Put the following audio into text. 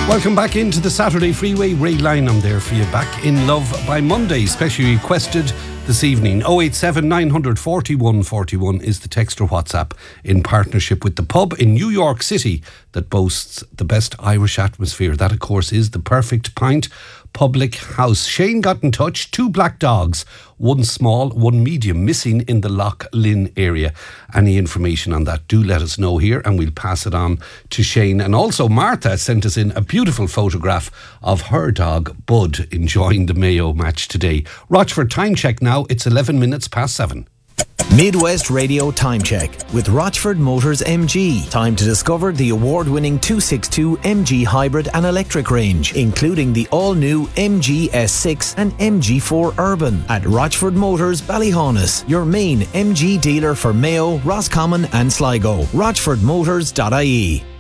Welcome back into the Saturday Freeway. Ray Lynham there for you. Back in love by Monday. Specially requested this evening. 087 900 41 41 is the text or WhatsApp, in partnership with the pub in New York City that boasts the best Irish atmosphere. That, of course, is the Perfect Pint Public House. Shane got in touch. 2 black dogs, 1 small, 1 medium, missing in the Loch Lynn area. Any information on that, do let us know here and we'll pass it on to Shane. And also Martha sent us in a beautiful photograph of her dog Bud enjoying the Mayo match today. Rochford time check now, it's 11 minutes past 7. Midwest Radio Time Check with Rochford Motors MG. Time to discover the award-winning 262 MG hybrid and electric range, including the all-new MG S6 and MG4 Urban at Rochford Motors Ballyhaunis, your main MG dealer for Mayo, Roscommon and Sligo. RochfordMotors.ie.